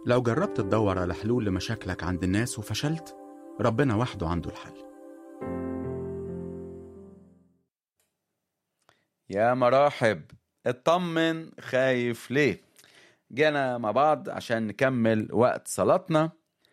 لو جربت تدور على حلول لمشاكلك عند الناس وفشلت، ربنا وحده عنده الحل. يا مراحب، اطمن، خايف ليه؟ جانا مع بعض عشان نكمل وقت صلاتنا.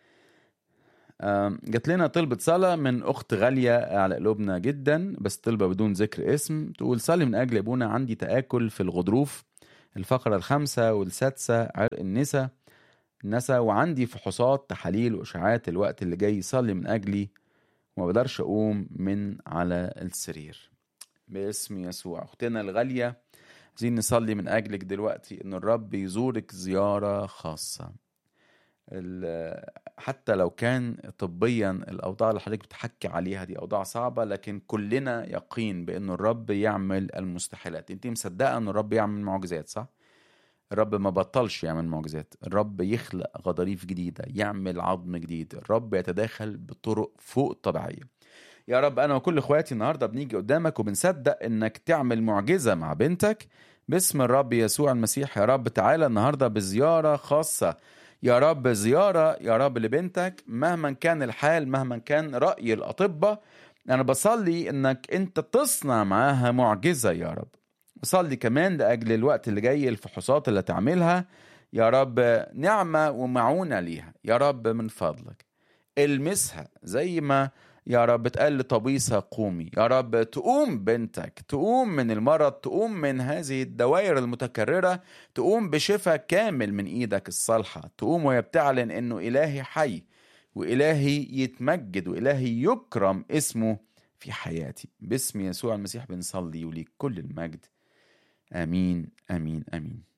جات لنا طلبة صلاة من أخت غالية على قلوبنا جدا، بس طلبة بدون ذكر اسم. تقول: صلي من أجل أبونا، عندي تآكل في الغضروف، الفقرة 5 والسادسة، عرق النسا، وعندي فحوصات تحاليل وإشاعات الوقت اللي جاي. صلي من أجلي وما بقدرش أقوم من على السرير. باسم يسوع. أختنا الغالية، عايزين نصلي من أجلك دلوقتي إن الرب يزورك زيارة خاصة. حتى لو كان طبيا الأوضاع اللي حضرتك بتحكي عليها دي أوضاع صعبة، لكن كلنا يقين بأن الرب يعمل المستحيلات. انت مصدقة أن الرب يعمل معجزات، صح؟ الرب ما بطلش يعمل معجزات. الرب يخلق غضاريف جديدة، يعمل عظم جديد. الرب يتداخل بطرق فوق الطبيعية. يا رب، أنا وكل إخواتي النهاردة بنيجي قدامك وبنصدق إنك تعمل معجزة مع بنتك باسم الرب يسوع المسيح. يا رب تعالى النهاردة بزيارة خاصة، يا رب زيارة يا رب لبنتك، مهما كان الحال، مهما كان رأي الأطباء. أنا بصلي إنك أنت تصنع معاها معجزة يا رب. بصلي كمان لأجل الوقت اللي جاي، الفحوصات اللي تعملها يا رب نعمة ومعونة ليها. يا رب من فضلك المسها زي ما يا رب تقال لطبيسة قومي. يا رب تقوم بنتك، تقوم من المرض، تقوم من هذه الدوائر المتكررة، تقوم بشفاء كامل من ايدك الصالحة. تقوم وهي بتعلن انه الهي حي، والهي يتمجد، والهي يكرم اسمه في حياتي. باسم يسوع المسيح بنصلي وليك كل المجد. امين امين امين.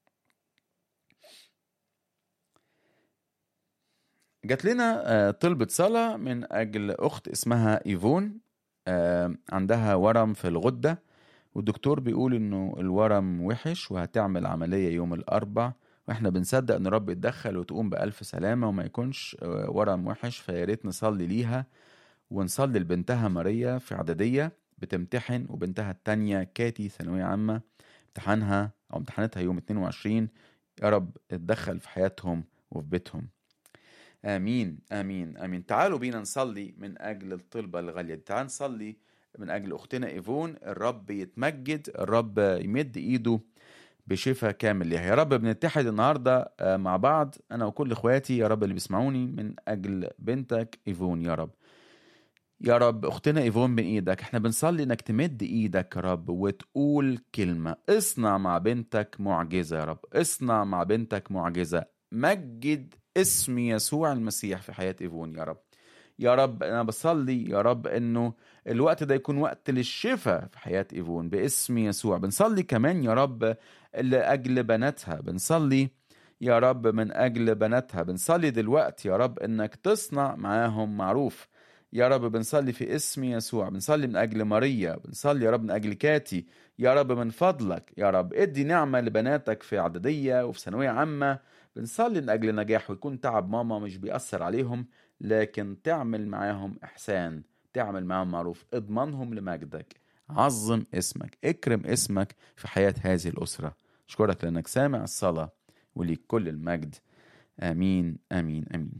جات لنا طلبة صلاة من أجل أخت اسمها إيفون. عندها ورم في الغدة، والدكتور بيقول إنه الورم وحش وهتعمل عملية يوم الأربع، وإحنا بنصدق إن رب يتدخل وتقوم بألف سلامة وما يكونش ورم وحش. فياريت نصلي ليها ونصلي لبنتها ماريا في إعدادية بتمتحن، وبنتها التانية كاتي ثانوية عامة امتحاناتها يوم 22. يا رب اتدخل في حياتهم وفي بيتهم. آمين آمين آمين. تعالوا بينا نصلي من أجل الطلبة الغالية. تعالوا نصلي من أجل أختنا إيفون. الرب يتمجد، الرب يمد إيده بشفاء كامل ليها. يا رب بنتحد النهاردة مع بعض أنا وكل إخواتي يا رب اللي بيسمعوني من أجل بنتك إيفون. يا رب يا رب أختنا إيفون بين إيدك. احنا بنصلي إنك تمد إيدك يا رب وتقول كلمة. اصنع مع بنتك معجزة يا رب، اصنع مع بنتك معجزة. مجد اسم يسوع المسيح في حياة إيفون يا رب. يا رب أنا بصلي يا رب إنه الوقت ده يكون وقت للشفاء في حياة إيفون باسم يسوع. بنصلي كمان يا رب لأجل بناتها، بنصلي يا رب من أجل بناتها. بنصلي دلوقتي يا رب إنك تصنع معاهم معروف يا رب. بنصلي في اسم يسوع. بنصلي من أجل ماريا، بنصلي يا رب من أجل كاتي. يا رب من فضلك يا رب ادي نعمة لبناتك في إعدادية وفي ثانوية عامة. بنصلي من أجل نجاح، ويكون تعب ماما مش بيأثر عليهم، لكن تعمل معاهم إحسان، تعمل معاهم معروف. اضمنهم لمجدك، عظم اسمك، اكرم اسمك في حياة هذه الأسرة. أشكرك لأنك سامع الصلاة وليك كل المجد. آمين آمين آمين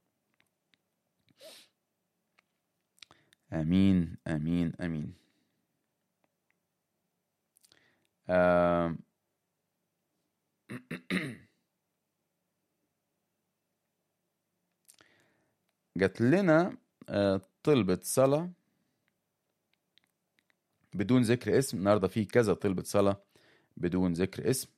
آمين آمين آمين. آه جات لنا طلبة صلاة بدون ذكر اسم. النهاردة في كذا طلبة صلاة بدون ذكر اسم.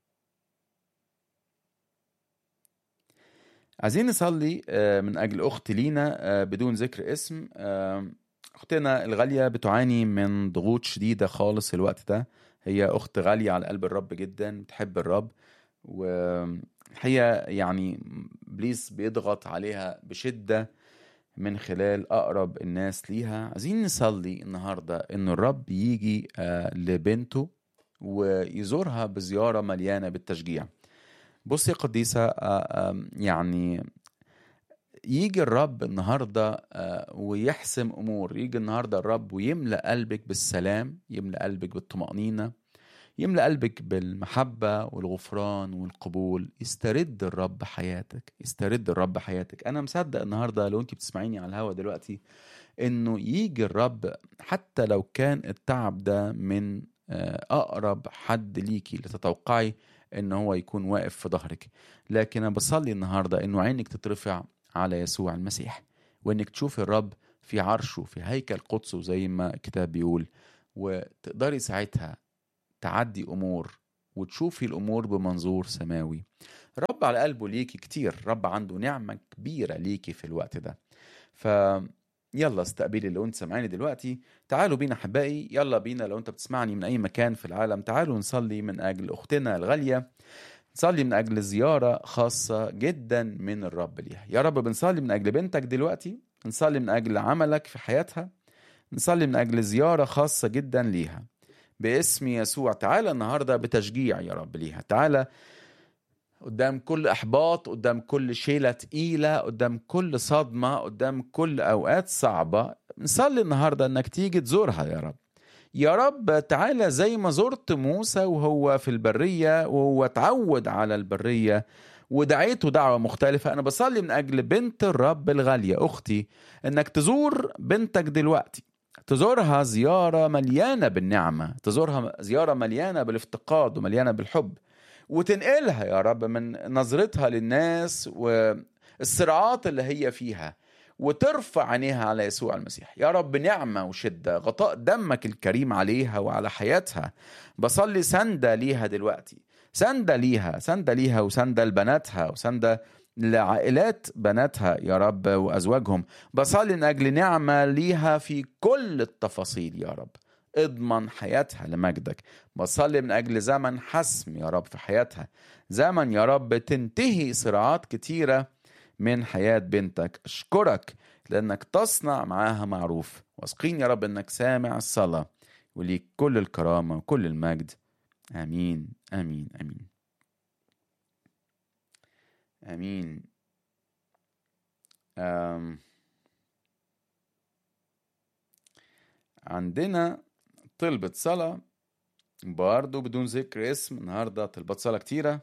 عايزين نصلي من أجل أخت لينا بدون ذكر اسم. أختنا الغالية بتعاني من ضغوط شديدة خالص الوقت ده. هي أخت غالية على قلب الرب جدا، بتحب الرب، وهي يعني إبليس بيضغط عليها بشدة من خلال أقرب الناس ليها. عايزين نصلي النهاردة إن الرب يجي لبنته ويزورها بزيارة مليانة بالتشجيع. بصي يا قديسة، يعني يجي الرب النهاردة ويحسم أمور. يجي النهاردة الرب ويملأ قلبك بالسلام، يملأ قلبك بالطمأنينة، يملأ قلبك بالمحبة والغفران والقبول. يسترد الرب حياتك، يسترد الرب حياتك. أنا مصدق النهاردة لو أنت بتسمعيني على الهوا دلوقتي إنه يجي الرب، حتى لو كان التعب ده من أقرب حد ليكي اللي تتوقعي إن هو يكون واقف في ظهرك. لكن أنا بصلي النهاردة إنه عينك تترفع على يسوع المسيح، وإنك تشوف الرب في عرشه في هيكل قدسه زي ما الكتاب بيقول، وتقدري ساعتها تعدي أمور وتشوفي الأمور بمنظور سماوي. رب على قلبه ليكي كتير، رب عنده نعمة كبيرة ليكي في الوقت ده. ف يلا استقبلي اللي انت سامعيني دلوقتي. تعالوا بينا احبائي، يلا بينا لو انت بتسمعني من اي مكان في العالم، تعالوا نصلي من اجل اختنا الغالية، نصلي من اجل زيارة خاصة جدا من الرب ليها. يا رب بنصلي من اجل بنتك دلوقتي، نصلي من اجل عملك في حياتها، نصلي من اجل زيارة خاصة جدا ليها باسم يسوع. تعالى النهاردة بتشجيع يا رب ليها، تعالى قدام كل إحباط، قدام كل شيلة تقيلة، قدام كل صدمة، قدام كل أوقات صعبة. نصلي النهاردة أنك تيجي تزورها يا رب. يا رب تعالى زي ما زرت موسى وهو في البرية وهو تعود على البرية ودعيته دعوة مختلفة. أنا بصلي من أجل بنت الرب الغالية أختي أنك تزور بنتك دلوقتي، تزورها زيارة مليانة بالنعمة، تزورها زيارة مليانة بالافتقاد ومليانة بالحب، وتنقلها يا رب من نظرتها للناس والصراعات اللي هي فيها، وترفع عينيها على يسوع المسيح. يا رب نعمة وشدة، غطاء دمك الكريم عليها وعلى حياتها. بصلي سندة ليها دلوقتي، سندة ليها، سندة ليها وسندة لبناتها وسندة لعائلات بناتها يا رب وأزواجهم. بصلي من أجل نعمة ليها في كل التفاصيل يا رب، اضمن حياتها لمجدك. بصلي من أجل زمن حسم يا رب في حياتها، زمن يا رب تنتهي صراعات كتيرة من حياة بنتك. أشكرك لأنك تصنع معاها معروف، واثقين يا رب أنك سامع الصلاة، وليك كل الكرامة وكل المجد. آمين آمين آمين آمين. عندنا طلبة صلاة برضو بدون ذكر اسم النهاردة، طلبة صلاة كتيرة.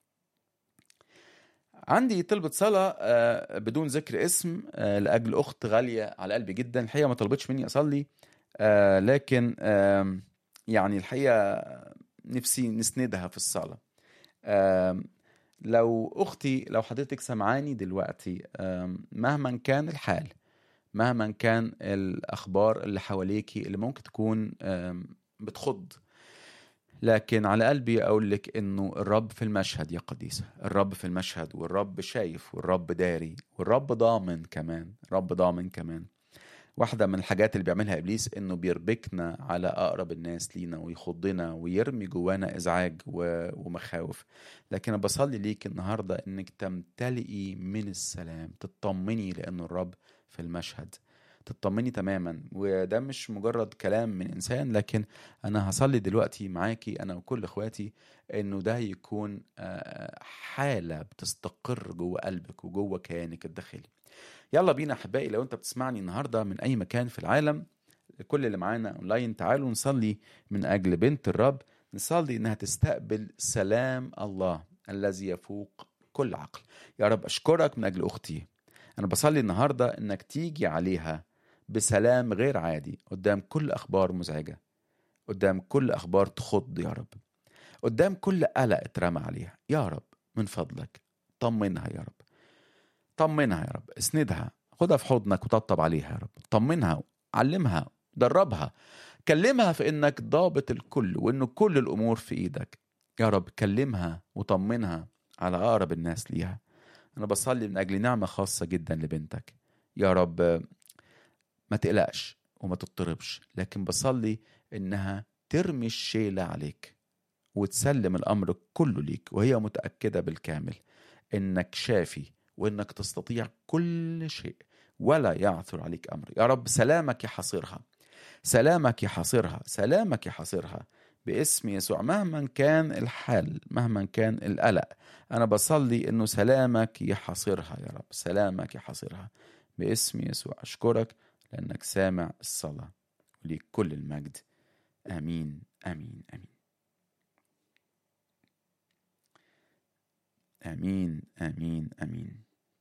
عندي طلبة صلاة بدون ذكر اسم لأجل أخت غالية على قلبي جدا. الحقيقة ما طلبتش مني أصلي، لكن يعني الحقيقة نفسي نسندها في الصلاة. لو أختي، لو حضرتك سمعاني دلوقتي، مهما كان الحال، مهما كان الأخبار اللي حواليكي اللي ممكن تكون بتخض، لكن على قلبي أقول لك إنه الرب في المشهد يا قديسة، الرب في المشهد، والرب شايف، والرب داري، والرب ضامن كمان، الرب ضامن كمان. واحدة من الحاجات اللي بيعملها إبليس إنه بيربكنا على أقرب الناس لينا ويخضنا ويرمي جوانا إزعاج ومخاوف. لكن أنا بصلي ليك النهاردة إنك تمتلئي من السلام، تطمني لأنه الرب في المشهد، تطمني تماما. وده مش مجرد كلام من إنسان، لكن أنا هصلي دلوقتي معاكي أنا وكل إخواتي إنه ده يكون حالة بتستقر جوه قلبك وجوه كيانك الداخلي. يلا بينا أحبائي، لو أنت بتسمعني النهاردة من أي مكان في العالم، كل اللي معانا أونلاين، تعالوا نصلي من أجل بنت الرب، نصلي إنها تستقبل سلام الله الذي يفوق كل عقل. يا رب أشكرك من أجل أختي، أنا بصلي النهاردة إنك تيجي عليها بسلام غير عادي قدام كل أخبار مزعجة، قدام كل أخبار تخض يا رب، قدام كل قلق اترمى عليها. يا رب من فضلك طمنها يا رب، طمنها يا رب، اسندها، خدها في حضنك وطبطب عليها يا رب. طمنها، علمها، دربها، كلمها في انك ضابط الكل وانه كل الامور في ايدك. يا رب كلمها وطمنها على اقرب الناس ليها. انا بصلي من اجل نعمة خاصة جدا لبنتك يا رب، ما تقلقش وما تضطربش، لكن بصلي انها ترمي الشيلة عليك وتسلم الامر كله ليك، وهي متأكدة بالكامل انك شافي وانك تستطيع كل شيء ولا يعثر عليك امر. يا رب سلامك يحاصرها، سلامك يحاصرها، سلامك يحاصرها باسم يسوع. مهما كان الحال، مهما كان القلق، انا بصلي انه سلامك يحاصرها يا رب، سلامك يحاصرها باسم يسوع. اشكرك لانك سامع الصلاة، وليك كل المجد. امين امين امين. آمين آمين آمين.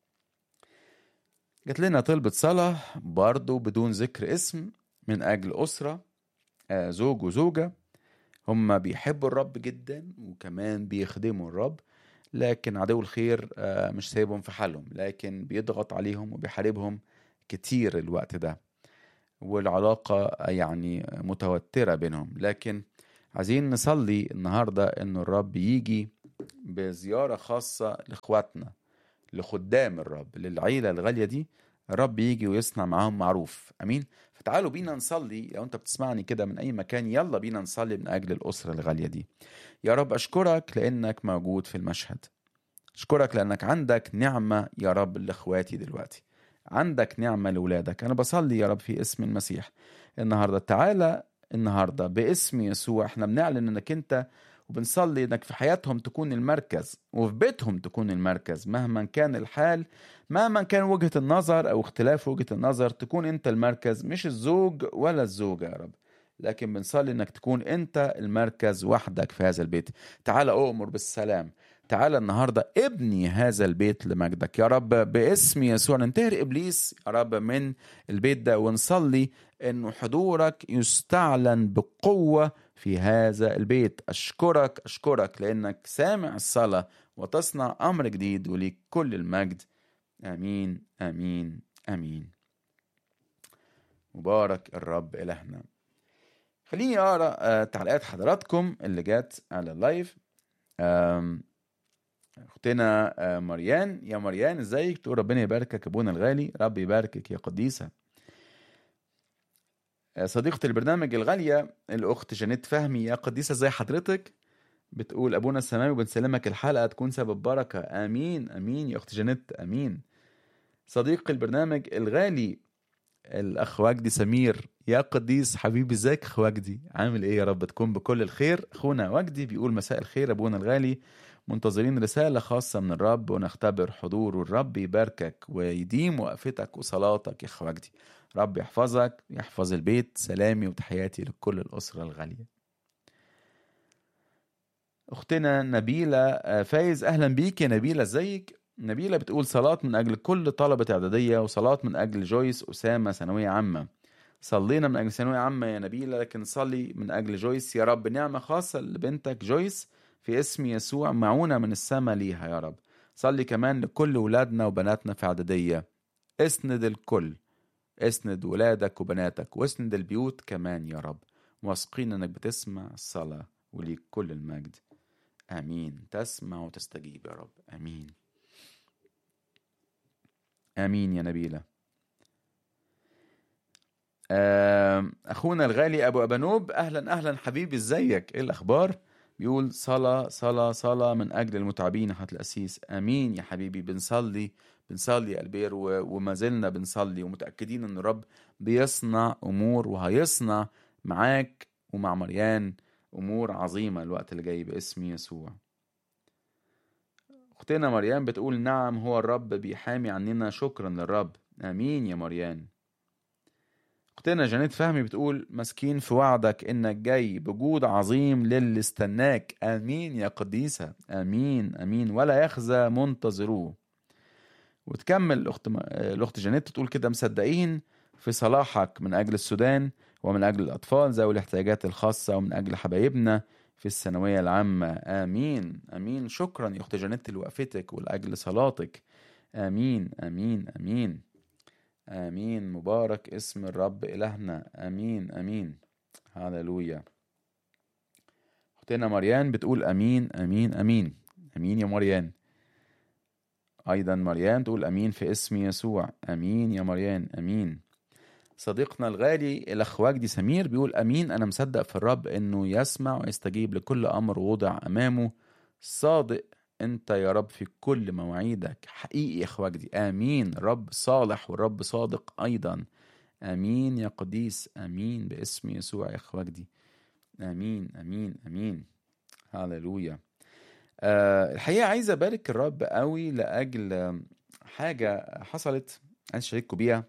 جات لنا طلبة صلاة برضو بدون ذكر اسم من أجل أسرة، زوج وزوجة، هم بيحبوا الرب جدا وكمان بيخدموا الرب، لكن عدو الخير مش سايبهم في حالهم، لكن بيضغط عليهم وبيحاربهم كتير الوقت ده، والعلاقة يعني متوترة بينهم. لكن عايزين نصلي النهاردة إن الرب يجي بزيارة خاصة لإخواتنا، لخدام الرب، للعيلة الغالية دي، الرب يجي ويصنع معاهم معروف. أمين. فتعالوا بينا نصلي. لو أنت بتسمعني كده من أي مكان، يلا بينا نصلي من أجل الأسرة الغالية دي. يا رب أشكرك لأنك موجود في المشهد، أشكرك لأنك عندك نعمة يا رب لإخواتي دلوقتي، عندك نعمة لولادك. أنا بصلي يا رب في اسم المسيح النهاردة، تعالى النهاردة باسم يسوع. احنا بنعلن انك انت، وبنصلي انك في حياتهم تكون المركز وفي بيتهم تكون المركز، مهما كان الحال، مهما كان وجهة النظر او اختلاف وجهة النظر، تكون انت المركز مش الزوج ولا الزوجة يا رب، لكن بنصلي انك تكون انت المركز وحدك في هذا البيت. تعالى أؤمر بالسلام، تعالى النهاردة ابني هذا البيت لمجدك يا رب، باسم يسوع. ننتهر إبليس يا رب من البيت ده، ونصلي أنه حضورك يستعلن بقوة في هذا البيت. أشكرك أشكرك لأنك سامع الصلاة وتصنع أمر جديد، وليك كل المجد. آمين آمين آمين. مبارك الرب إلهنا. خليني أقرأ تعليقات حضراتكم اللي جات على اللايف. اختنا مريان، يا مريان ازيك؟ تقول ربنا يباركك ابونا الغالي. رب يباركك يا قديسة. صديقة البرنامج الغالية الاخت جانيت فهمي، يا قديسة ازي حضرتك؟ بتقول ابونا السماوي بنسلمك الحلقة تكون سبب بركة. امين امين يا اخت جانيت، امين. صديق البرنامج الغالي الاخ وجدي سمير، يا قديس حبيبي ازيك اخ وجدي؟ عامل ايه؟ يا رب تكون بكل الخير. اخونا وجدي بيقول مساء الخير ابونا الغالي، منتظرين رسالة خاصة من الرب ونختبر حضوره. الرب يباركك ويديم وقفتك وصلاتك يا اخ وجدي. رب يحفظك، يحفظ البيت. سلامي وتحياتي لكل الأسرة الغالية. اختنا نبيلة فايز، اهلا بيك يا نبيلة، ازيك؟ نبيلة بتقول صلاة من أجل كل طلبة إعدادية، وصلاة من أجل جويس أسامة ثانوية عامة. صلينا من أجل ثانوية عامة يا نبيلة، لكن صلي من أجل جويس يا رب، نعمة خاصة لبنتك جويس في اسم يسوع، معونة من السماء ليها يا رب. صلي كمان لكل ولادنا وبناتنا في إعدادية. اسند الكل، اسند ولادك وبناتك، واسند البيوت كمان يا رب، واثقين انك بتسمع الصلاة وليك كل المجد. آمين. تسمع وتستجيب يا رب. آمين آمين يا نبيلة. أخونا الغالي أبو أبانوب، أهلا أهلا حبيبي، إزيك؟ إيه الأخبار؟ بيقول صلاة صلاة صلاة من أجل المتعبين حتى الأسيس. آمين يا حبيبي. بنصلي يا البير، وما زلنا بنصلي ومتأكدين أن الرب بيصنع أمور، وهيصنع معاك ومع مريان أمور عظيمة الوقت اللي جاي باسم يسوع. أختنا مريان بتقول نعم، هو الرب بيحامي عننا، شكرا للرب. آمين يا مريان. أختنا جانيت فهمي بتقول مسكين في وعدك إنك جاي بجود عظيم للي استناك. آمين يا قديسة، آمين آمين، ولا يخزى منتظروه. وتكمل الأخت جانيت تقول كده مصدقين في صلاحك من أجل السودان، ومن أجل الأطفال ذوي الاحتياجات الخاصة، ومن أجل حبايبنا في الثانوية العامة. آمين آمين. شكرا يا أخت جانيت لوقفتك ولأجل صلاتك. آمين آمين آمين آمين. مبارك اسم الرب إلهنا. آمين آمين. هاللويا. أختنا مريان بتقول آمين آمين آمين. آمين يا مريان. أيضا مريان تقول آمين في اسم يسوع. آمين يا مريان. آمين. صديقنا الغالي الأخ وجدي سمير بيقول آمين، أنا مصدق في الرب إنه يسمع ويستجيب لكل أمر وضع أمامه. صادق أنت يا رب في كل مواعيدك، حقيقي يا أخ وجدي. آمين. الرب صالح والرب صادق أيضا. آمين يا قديس. آمين باسم يسوع يا أخ وجدي. آمين آمين آمين. هاللويا. الحقيقة عايز أبارك الرب قوي لأجل حاجة حصلت عايز أشارككم بيها.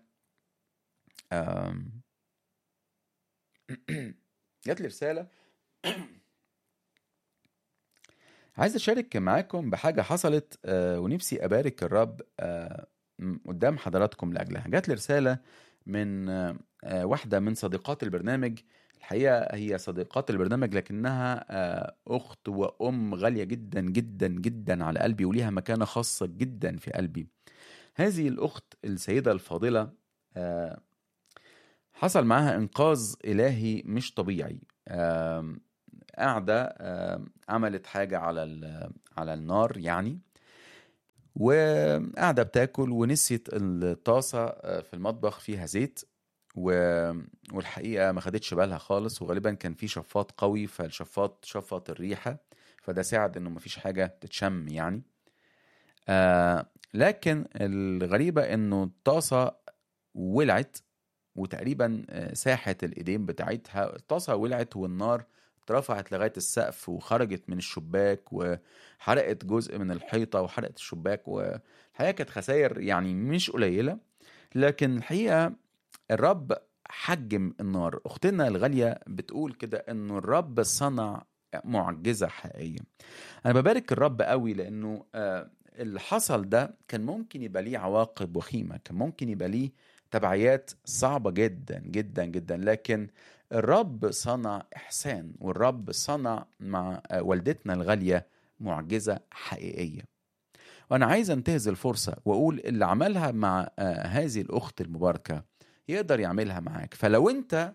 جات لي رسالة عايز أشارك معاكم بحاجة حصلت ونفسي أبارك الرب قدام حضراتكم لأجلها. جات لي رسالة من واحدة من صديقات البرنامج. الحقيقة هي صديقات البرنامج لكنها أخت وأم غالية جدا جدا جدا على قلبي، وليها مكانة خاصة جدا في قلبي. هذه الأخت السيدة الفاضلة حصل معها إنقاذ إلهي مش طبيعي. قاعدة عملت حاجة على النار يعني، وقاعدة بتاكل ونسيت الطاسة في المطبخ فيها زيت، والحقيقة ما خدتش بالها خالص، وغالبا كان في شفاط قوي، فالشفاط شفط الريحة، فده ساعد انه مفيش حاجة تتشم يعني. لكن الغريبة انه الطاسة ولعت، وتقريبا ساحت الايدين بتاعتها. الطاسة ولعت والنار اترفعت لغاية السقف وخرجت من الشباك وحرقت جزء من الحيطة وحرقت الشباك، والحقيقة كانت خسائر يعني مش قليلة. لكن الحقيقة الرب حجم النار. أختنا الغالية بتقول كده إنه الرب صنع معجزة حقيقية. أنا ببارك الرب قوي لأنه اللي حصل ده كان ممكن يبقى ليه عواقب وخيمة، كان ممكن يبقى ليه تبعيات صعبة جدا جدا جدا، لكن الرب صنع إحسان، والرب صنع مع والدتنا الغالية معجزة حقيقية. وأنا عايز أنتهز الفرصة وأقول اللي عملها مع هذه الأخت المباركة يقدر يعملها معاك. فلو أنت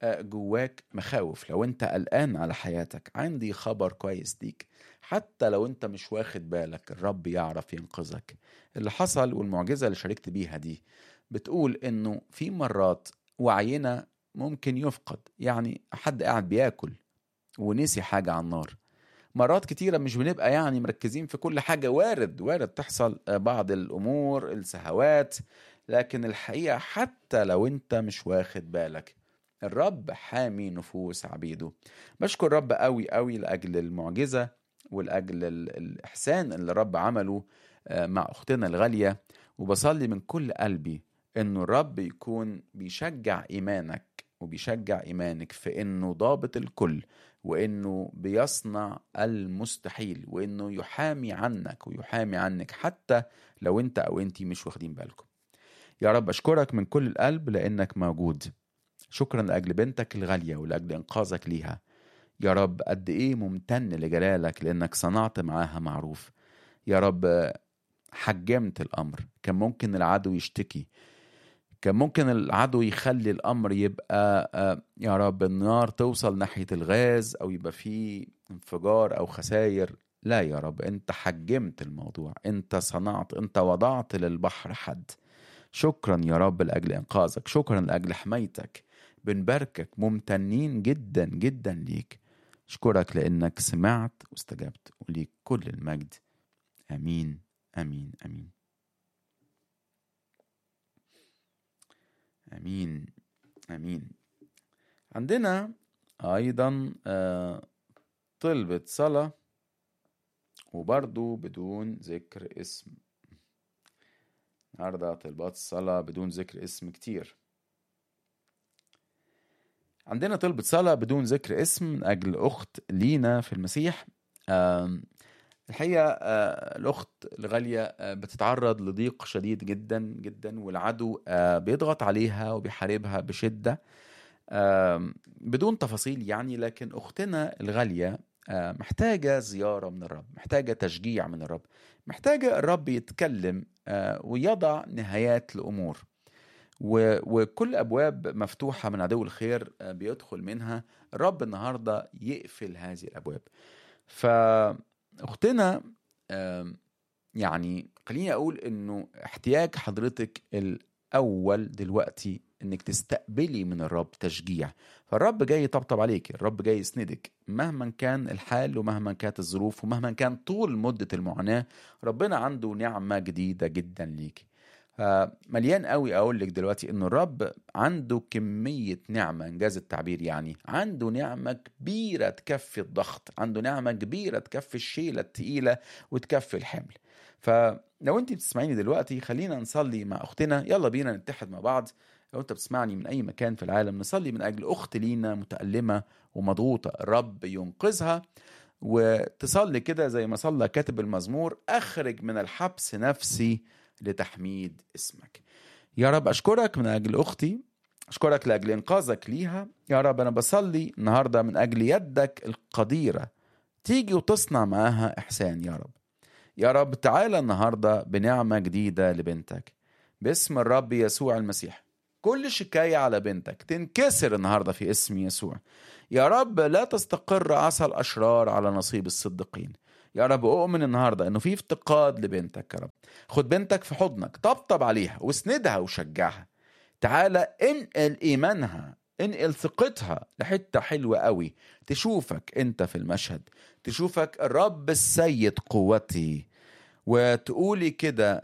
جواك مخاوف، لو أنت قلقان على حياتك، عندي خبر كويس ليك. حتى لو أنت مش واخد بالك الرب يعرف ينقذك. اللي حصل والمعجزة اللي شاركت بيها دي بتقول إنه في مرات وعينا ممكن يفقد، يعني حد قاعد بياكل ونسي حاجة على النار. مرات كتيرة مش بنبقى يعني مركزين في كل حاجة، وارد تحصل بعض الأمور السهوات، لكن الحقيقة حتى لو انت مش واخد بالك الرب حامي نفوس عبيده. بشكر الرب قوي قوي لأجل المعجزة ولأجل الإحسان اللي الرب عمله مع أختنا الغالية، وبصلي من كل قلبي إنه الرب يكون بيشجع إيمانك وبيشجع إيمانك في إنه ضابط الكل، وإنه بيصنع المستحيل، وإنه يحامي عنك ويحامي عنك حتى لو أنت أو أنتي مش واخدين بالكم. يا رب أشكرك من كل القلب لأنك موجود. شكرا لأجل بنتك الغالية ولأجل إنقاذك ليها. يا رب قد إيه ممتن لجلالك لأنك صنعت معاها معروف. يا رب حجمت الأمر. كان ممكن العدو يشتكي، كان ممكن العدو يخلي الأمر يبقى يا رب النار توصل ناحية الغاز أو يبقى فيه انفجار أو خسائر. لا يا رب، أنت حجمت الموضوع، أنت صنعت، أنت وضعت للبحر حد. شكرا يا رب لأجل إنقاذك، شكرا لأجل حمايتك. بنباركك ممتنين جدا جدا ليك. أشكرك لأنك سمعت واستجبت، وليك كل المجد. آمين آمين آمين آمين آمين. عندنا أيضا طلبة صلاة وبرضو بدون ذكر اسم. النهارده طلبات الصلاة بدون ذكر اسم كتير. عندنا طلبة صلاة بدون ذكر اسم من أجل أخت لينا في المسيح. الحقيقة الأخت الغالية بتتعرض لضيق شديد جدا جدا، والعدو بيضغط عليها وبيحاربها بشدة بدون تفاصيل يعني. لكن أختنا الغالية محتاجة زيارة من الرب، محتاجة تشجيع من الرب، محتاجة الرب يتكلم ويضع نهايات لأمور، وكل أبواب مفتوحة من عدو الخير بيدخل منها الرب النهاردة يقفل هذه الأبواب. فأختنا يعني خليني أقول إنه احتياج حضرتك الأول دلوقتي إنك تستقبلي من الرب تشجيع. فالرب جاي يطبطب عليك، الرب جاي يسندك مهما كان الحال ومهما كانت الظروف ومهما كان طول مدة المعاناة. ربنا عنده نعمة جديدة جدا ليك. مليان قوي اقول لك دلوقتي انه الرب عنده كمية نعمة، انجاز التعبير يعني عنده نعمة كبيرة تكفي الضغط، عنده نعمة كبيرة تكفي الشيلة التقيلة وتكفي الحمل. فلو انت بتسمعيني دلوقتي خلينا نصلي مع اختنا، يلا بينا نتحد مع بعض. لو انت بتسمعني من اي مكان في العالم نصلي من اجل اخت لينا متألمة ومضغوطة، الرب ينقذها وتصلي كده زي ما صلى كاتب المزمور: أخرج من الحبس نفسي لتحميد اسمك. يا رب أشكرك من أجل أختي، أشكرك لأجل إنقاذك ليها. يا رب أنا بصلي النهاردة من أجل يدك القديرة تيجي وتصنع معاها إحسان. يا رب، يا رب تعالى النهاردة بنعمة جديدة لبنتك باسم الرب يسوع المسيح. كل شكاية على بنتك تنكسر النهاردة في اسم يسوع. يا رب لا تستقر عصا الأشرار على نصيب الصديقين. يا رب أؤمن النهاردة أنه في افتقاد لبنتك. يا رب خد بنتك في حضنك، طبطب عليها واسندها وشجعها. تعالى انقل إيمانها، انقل ثقتها لحتة حلوة قوي، تشوفك انت في المشهد، تشوفك الرب السيد قوتي، وتقولي كده: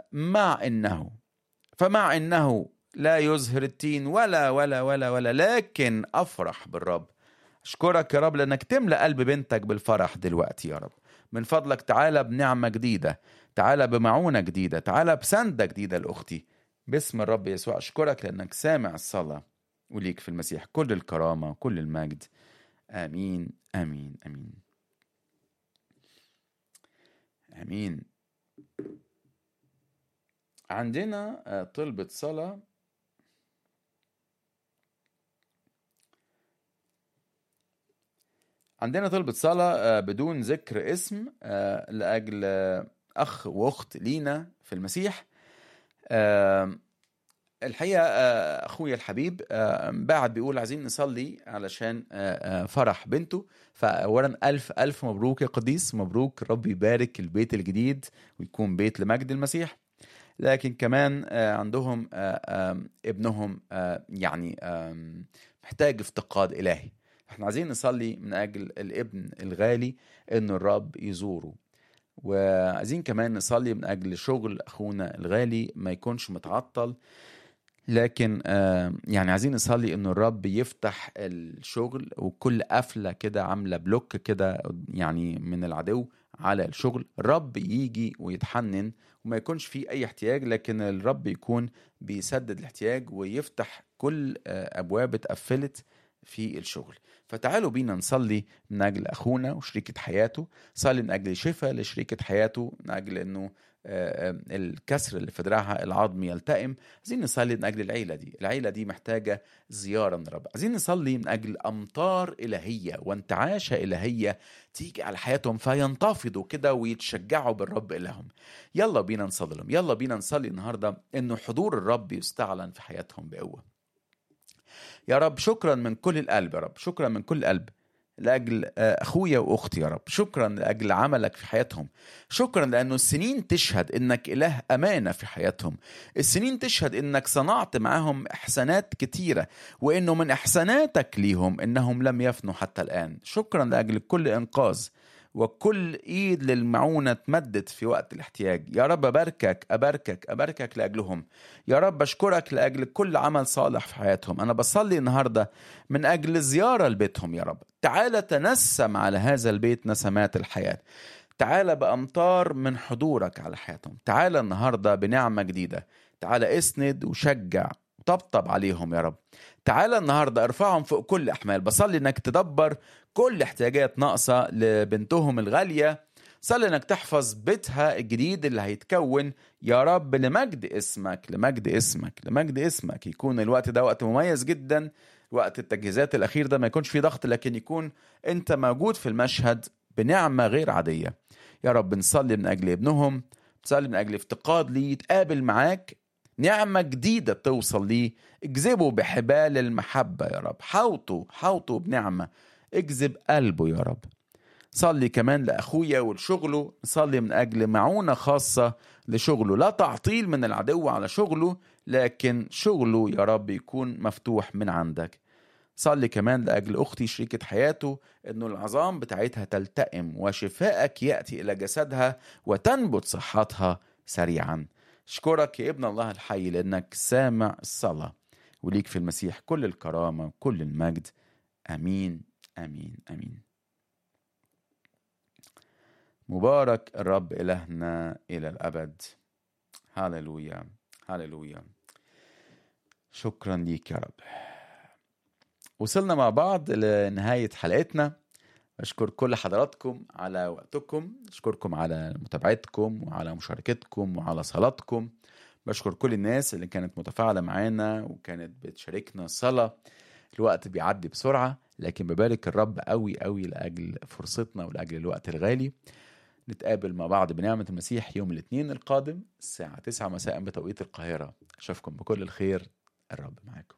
فمع إنه لا يزهر التين ولا لكن أفرح بالرب. أشكرك يا رب لأنك تملأ قلب بنتك بالفرح دلوقتي. يا رب من فضلك تعالى بنعمة جديدة، تعالى بمعونة جديدة، تعالى بسندة جديدة لأختي باسم الرب يسوع. أشكرك لأنك سامع الصلاة، وليك في المسيح كل الكرامة وكل المجد. آمين آمين آمين آمين. عندنا طلبة صلاة. عندنا طلبة صلاة بدون ذكر اسم لأجل أخ وأخت لينا في المسيح. الحقيقة أخويا الحبيب بعد بيقول عايزين نصلي علشان فرح بنته. فأولا ألف مبروك يا قديس، مبروك، رب يبارك البيت الجديد ويكون بيت لمجد المسيح. لكن كمان عندهم ابنهم يعني محتاج افتقاد إلهي. احنا عايزين نصلي من أجل الابن الغالي إنه الرب يزوره، وعايزين كمان نصلي من أجل شغل أخونا الغالي ما يكونش متعطل. لكن يعني عايزين نصلي إنه الرب يفتح الشغل، وكل قفلة كده عاملة بلوك كده يعني من العدو على الشغل الرب يجي ويتحنن وما يكونش فيه أي احتياج، لكن الرب يكون بيسدد الاحتياج ويفتح كل أبواب اتقفلت في الشغل. فتعالوا بينا نصلي من أجل أخونا وشريكة حياته، صلي من أجل شفاء لشريكة حياته، من أجل أنه الكسر اللي في دراعها العظم يلتئم. عايزين نصلي من أجل العيلة دي محتاجة زيارة من الرب. عايزين نصلي من أجل أمطار إلهية وانتعاشة إلهية تيجي على حياتهم فينتفضوا كده ويتشجعوا بالرب إلههم. يلا بينا نصلي لهم، يلا بينا نصلي النهاردة أنه حضور الرب يستعلن في حياتهم بقوة. يا رب شكرا من كل القلب، يا رب شكرا من كل القلب لأجل أخويا وأختي. يا رب شكرا لأجل عملك في حياتهم، شكرا لأنه السنين تشهد إنك إله أمانة في حياتهم، السنين تشهد إنك صنعت معهم إحسانات كتيرة، وإنه من إحساناتك ليهم إنهم لم يفنوا حتى الآن. شكرا لأجل كل إنقاذ وكل إيد للمعونة تمدد في وقت الاحتياج. يا رب أباركك لأجلهم. يا رب أشكرك لأجل كل عمل صالح في حياتهم. أنا بصلي النهاردة من أجل زيارة لبيتهم. يا رب تعالى تنسم على هذا البيت نسمات الحياة، تعالى بأمطار من حضورك على حياتهم. تعالى النهاردة بنعمة جديدة، تعالى اسند وشجع طبطب عليهم. يا رب تعالى النهاردة ارفعهم فوق كل أحمال. بصلي انك تدبر كل احتياجات ناقصة لبنتهم الغالية. صلي انك تحفظ بيتها الجديد اللي هيتكون. يا رب لمجد اسمك يكون الوقت ده وقت مميز جدا، وقت التجهيزات الأخير ده ما يكونش فيه ضغط، لكن يكون انت موجود في المشهد بنعمة غير عادية. يا رب نصلي من أجل ابنهم، نصلي من أجل افتقاد ليه يتقابل معاك، نعمة جديدة توصل ليه. اجذبه بحبال المحبة يا رب، حوطه بنعمة، اجذب قلبه يا رب. صلي كمان لأخويا ولشغله، صلي من أجل معونة خاصة لشغله، لا تعطيل من العدو على شغله، لكن شغله يا رب يكون مفتوح من عندك. صلي كمان لأجل أختي شريكة حياته، إنه العظام بتاعتها تلتئم وشفائك يأتي إلى جسدها وتنبت صحتها سريعا. أشكرك يا ابن الله الحي لأنك سامع الصلاة، وليك في المسيح كل الكرامة وكل المجد. آمين آمين آمين. مبارك الرب إلهنا إلى الأبد. هاليلويا هاليلويا. شكرا ليك يا رب. وصلنا مع بعض لنهاية حلقتنا، أشكر كل حضراتكم على وقتكم، أشكركم على متابعتكم وعلى مشاركتكم وعلى صلاتكم. بشكر كل الناس اللي كانت متفاعلة معانا وكانت بتشاركنا الصلاة. الوقت بيعدي بسرعة، لكن ببارك الرب قوي قوي لأجل فرصتنا ولأجل الوقت الغالي. نتقابل مع بعض بنعمة المسيح يوم الاثنين القادم الساعة 9 مساء بتوقيت القاهرة. أشوفكم بكل الخير، الرب معاكم.